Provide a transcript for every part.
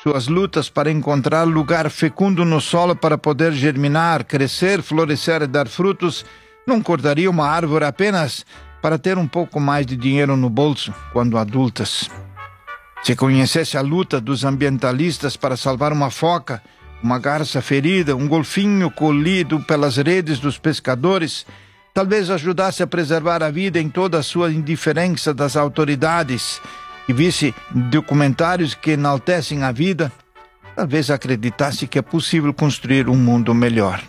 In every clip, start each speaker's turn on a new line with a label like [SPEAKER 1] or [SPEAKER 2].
[SPEAKER 1] suas lutas para encontrar lugar fecundo no solo para poder germinar, crescer, florescer e dar frutos, não cortariam uma árvore apenas para ter um pouco mais de dinheiro no bolso quando adultas. Se conhecesse a luta dos ambientalistas para salvar uma foca, uma garça ferida, um golfinho colhido pelas redes dos pescadores, talvez ajudasse a preservar a vida em toda a sua indiferença das autoridades e visse documentários que enaltecem a vida, talvez acreditasse que é possível construir um mundo melhor.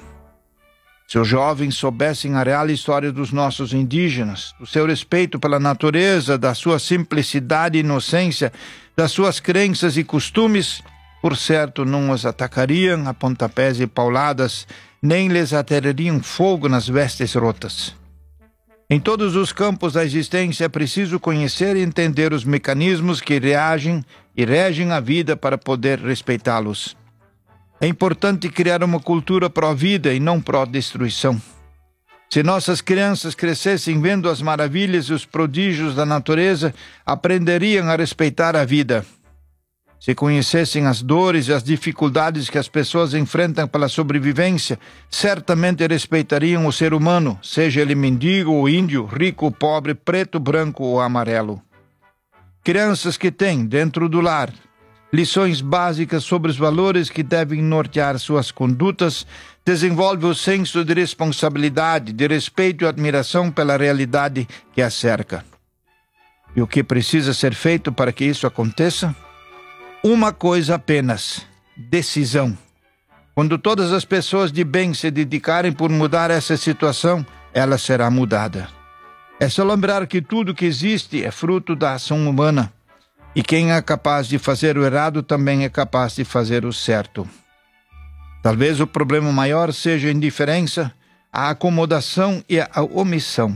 [SPEAKER 1] Se os jovens soubessem a real história dos nossos indígenas, do seu respeito pela natureza, da sua simplicidade e inocência, das suas crenças e costumes, por certo não os atacariam a pontapés e pauladas, nem lhes atirariam fogo nas vestes rotas. Em todos os campos da existência é preciso conhecer e entender os mecanismos que reagem e regem a vida para poder respeitá-los. É importante criar uma cultura pró-vida e não pró-destruição. Se nossas crianças crescessem vendo as maravilhas e os prodígios da natureza, aprenderiam a respeitar a vida. Se conhecessem as dores e as dificuldades que as pessoas enfrentam pela sobrevivência, certamente respeitariam o ser humano, seja ele mendigo ou índio, rico ou pobre, preto, branco ou amarelo. Crianças que têm, dentro do lar, lições básicas sobre os valores que devem nortear suas condutas, desenvolvem o senso de responsabilidade, de respeito e admiração pela realidade que a cerca. E o que precisa ser feito para que isso aconteça? Uma coisa apenas: decisão. Quando todas as pessoas de bem se dedicarem por mudar essa situação, ela será mudada. É só lembrar que tudo que existe é fruto da ação humana. E quem é capaz de fazer o errado também é capaz de fazer o certo. Talvez o problema maior seja a indiferença, a acomodação e a omissão.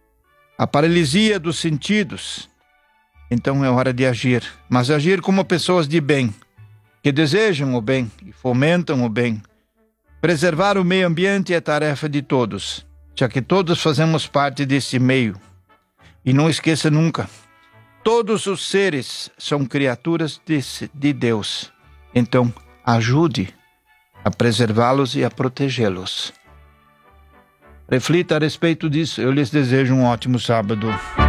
[SPEAKER 1] A paralisia dos sentidos. Então é hora de agir, mas agir como pessoas de bem, que desejam o bem e fomentam o bem. Preservar o meio ambiente é tarefa de todos, já que todos fazemos parte desse meio. E não esqueça nunca, todos os seres são criaturas de Deus. Então, ajude a preservá-los e a protegê-los. Reflita a respeito disso. Eu lhes desejo um ótimo sábado.